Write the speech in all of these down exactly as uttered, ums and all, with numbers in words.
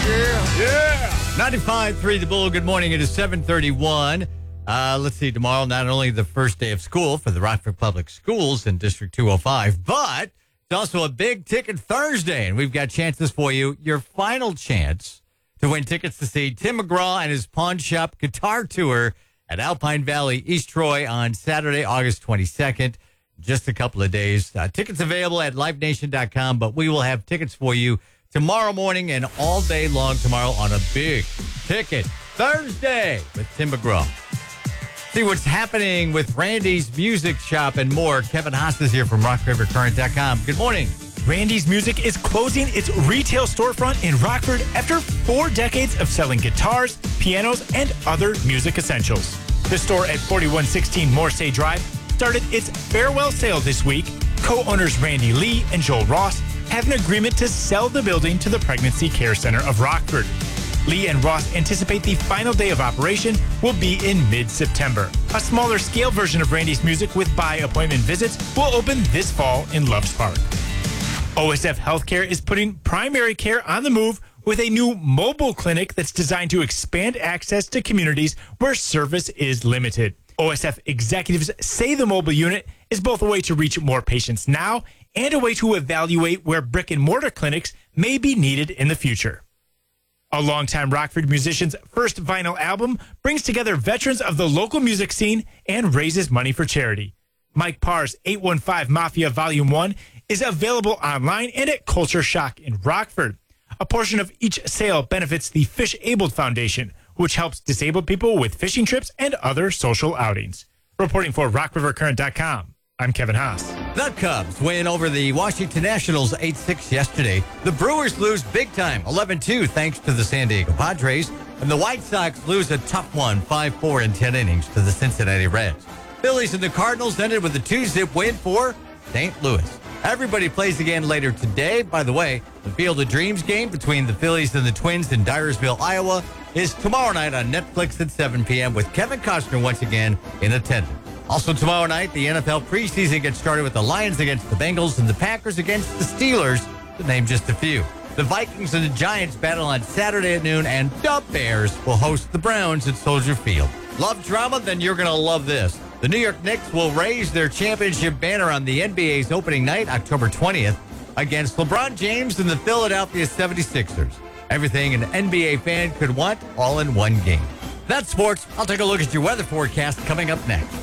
Yeah. Yeah. ninety-five point three The Bull. Good morning. It is seven thirty-one. Uh, let's see. Tomorrow, not only the first day of school for the Rockford Public Schools in District two oh five, but it's also a big ticket Thursday, and we've got chances for you. Your final chance to win tickets to see Tim McGraw and his Pawn Shop Guitar Tour at Alpine Valley, East Troy on Saturday, August twenty-second. Just a couple of days. Uh, tickets available at live nation dot com, but we will have tickets for you tomorrow morning and all day long tomorrow on a big ticket Thursday with Tim McGraw. See what's happening with Randy's Music Shop and more. Kevin Haas is here from rock river current dot com. Good morning. Randy's Music is closing its retail storefront in Rockford after four decades of selling guitars, pianos, and other music essentials. The store at forty-one sixteen Morsay Drive started its farewell sale this week. Co-owners Randy Lee and Joel Ross have an agreement to sell the building to the Pregnancy Care Center of Rockford. Lee and Ross anticipate the final day of operation will be in mid-September. A smaller scale version of Randy's Music with by-appointment visits will open this fall in Loves Park. O S F Healthcare is putting primary care on the move with a new mobile clinic that's designed to expand access to communities where service is limited. O S F executives say the mobile unit is both a way to reach more patients now and a way to evaluate where brick and mortar clinics may be needed in the future. A longtime Rockford musician's first vinyl album brings together veterans of the local music scene and raises money for charity. Mike Parr's eight one five Mafia Volume one is available online and at Culture Shock in Rockford. A portion of each sale benefits the Fish Abled Foundation, which helps disabled people with fishing trips and other social outings. Reporting for rock river current dot com, I'm Kevin Haas. The Cubs win over the Washington Nationals eight six yesterday. The Brewers lose big time, eleven two, thanks to the San Diego Padres. And the White Sox lose a tough one, five four in ten innings to the Cincinnati Reds. Phillies and the Cardinals ended with a two-zip win for Saint Louis. Everybody plays again later today. By the way, the Field of Dreams game between the Phillies and the Twins in Dyersville, Iowa, is tomorrow night on Netflix at seven p.m. with Kevin Costner once again in attendance. Also tomorrow night, the N F L preseason gets started with the Lions against the Bengals and the Packers against the Steelers, to name just a few. The Vikings and the Giants battle on Saturday at noon, and the Bears will host the Browns at Soldier Field. Love drama? Then you're going to love this. The New York Knicks will raise their championship banner on the N B A's opening night, October twentieth, against LeBron James and the Philadelphia seventy-sixers. Everything an N B A fan could want, all in one game. That's sports. I'll take a look at your weather forecast coming up next.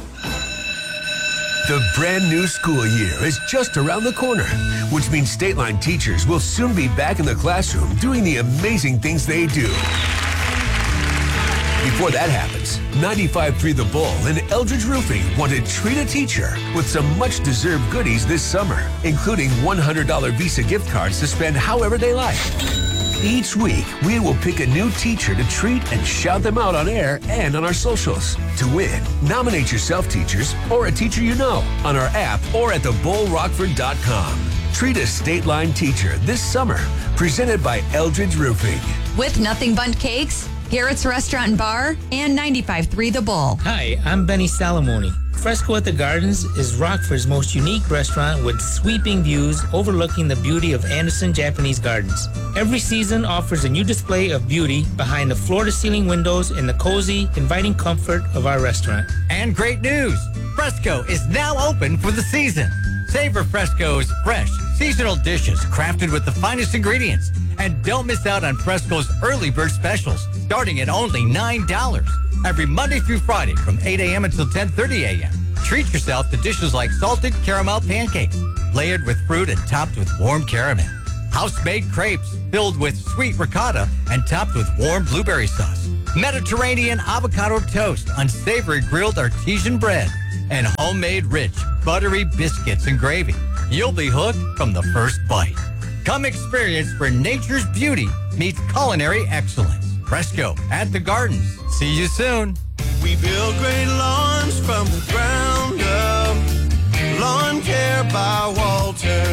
The brand new school year is just around the corner, which means State Line teachers will soon be back in the classroom doing the amazing things they do. Before that happens, ninety-five point three The Bull and Eldridge Roofing want to treat a teacher with some much-deserved goodies this summer, including one hundred dollars Visa gift cards to spend however they like. Each week, we will pick a new teacher to treat and shout them out on air and on our socials. To win, nominate yourself, teachers, or a teacher you know on our app or at the bull rockford dot com. Treat a State Line teacher this summer, presented by Eldridge Roofing. With Nothing Bundt Cakes, Garrett's Restaurant and Bar, and ninety-five point three The Bull. Hi, I'm Benny Salamoni. Fresco at the Gardens is Rockford's most unique restaurant with sweeping views overlooking the beauty of Anderson Japanese Gardens. Every season offers a new display of beauty behind the floor-to-ceiling windows in the cozy, inviting comfort of our restaurant. And great news! Fresco is now open for the season. Savor Fresco's fresh, seasonal dishes crafted with the finest ingredients. And don't miss out on Fresco's early bird specials, starting at only nine dollars. Every Monday through Friday from eight a.m. until ten thirty a.m. Treat yourself to dishes like salted caramel pancakes, layered with fruit and topped with warm caramel. House-made crepes filled with sweet ricotta and topped with warm blueberry sauce. Mediterranean avocado toast on savory grilled artesian bread. And homemade rich, buttery biscuits and gravy. You'll be hooked from the first bite. Come experience where nature's beauty meets culinary excellence. Fresco at the Gardens. See you soon. We build great lawns from the ground up. Lawn care by Walter.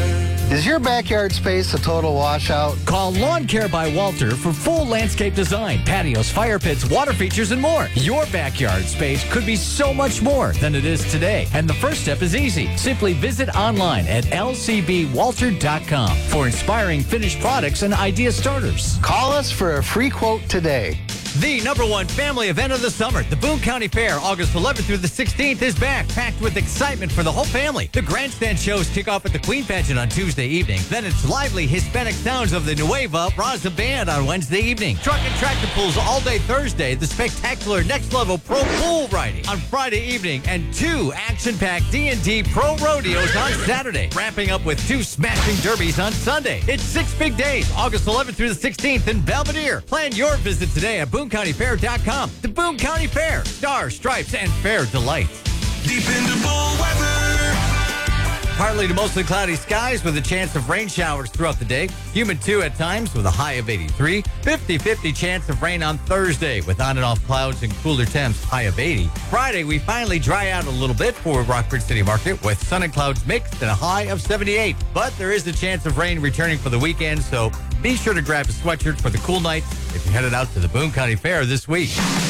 Is your backyard space a total washout? Call Lawn Care by Walter for full landscape design, patios, fire pits, water features, and more. Your backyard space could be so much more than it is today. And the first step is easy. Simply visit online at L C B walter dot com for inspiring finished products and idea starters. Call us for a free quote today. The number one family event of the summer, the Boone County Fair, August eleventh through the sixteenth, is back, packed with excitement for the whole family. The grandstand shows kick off at the Queen Pageant on Tuesday evening. Then it's lively Hispanic sounds of the Nueva Raza Band on Wednesday evening. Truck and tractor pulls all day Thursday, the spectacular Next Level Pro Pool Riding on Friday evening, and two action-packed D and D Pro Rodeos on Saturday, wrapping up with two smashing derbies on Sunday. It's six big days, August eleventh through the sixteenth in Belvedere. Plan your visit today at boone county fair dot com. The Boone County Fair, stars, stripes, and fair delights. Dependable weather. Partly to mostly cloudy skies with a chance of rain showers throughout the day. Humid too at times with a high of eighty-three. fifty-fifty chance of rain on Thursday with on and off clouds and cooler temps, high of eighty. Friday, we finally dry out a little bit for Rockford City Market with sun and clouds mixed and a high of seventy-eight. But there is a chance of rain returning for the weekend, so be sure to grab a sweatshirt for the cool night if you're headed out to the Boone County Fair this week.